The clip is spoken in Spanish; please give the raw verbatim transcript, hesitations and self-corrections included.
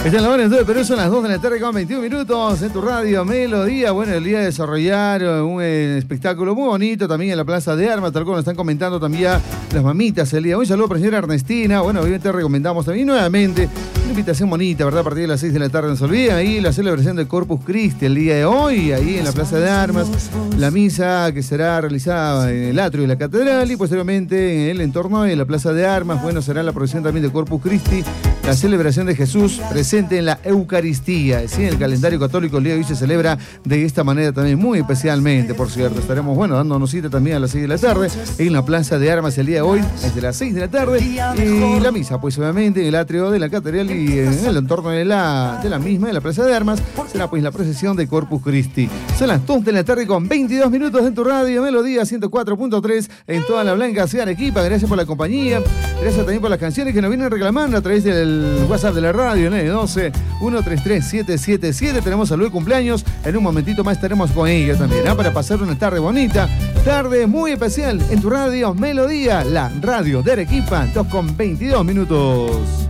Está en la hora en todo el Perú, son las dos de la tarde con veintiún minutos en tu radio Melodía. Bueno, el día de desarrollar un eh, espectáculo muy bonito también en la Plaza de Armas, tal como nos están comentando también las mamitas el día de hoy. Un saludo para la señora Ernestina. Bueno, obviamente recomendamos también nuevamente una invitación bonita, ¿verdad? A partir de las seis de la tarde, no se olviden, ahí la celebración del Corpus Christi el día de hoy, ahí en la Plaza de Armas, la misa que será realizada en el atrio de la catedral y posteriormente en el entorno de la Plaza de Armas. Bueno, será la procesión también del Corpus Christi, la celebración de Jesús presente en la Eucaristía. ¿Sí? El calendario católico el día de hoy se celebra de esta manera también, muy especialmente, por cierto. Estaremos, bueno, dándonos cita también a las seis de la tarde en la Plaza de Armas el día de hoy, desde las seis de la tarde. Y la misa, pues obviamente, en el atrio de la catedral y en el entorno de la, de la misma, de la Plaza de Armas, será pues la procesión de Corpus Christi. Son las dos de la tarde con veintidós minutos en tu radio Melodía ciento cuatro punto tres en toda la blanca ciudad de Arequipa. Gracias por la compañía. Gracias también por las canciones que nos vienen reclamando a través del WhatsApp de la radio, nueve doce, uno tres tres, siete siete siete. Tenemos salud de cumpleaños. En un momentito más estaremos con ella también, ¿eh? Para pasar una tarde bonita, tarde muy especial en tu radio Melodía, la radio de Arequipa, dos con veintidós minutos.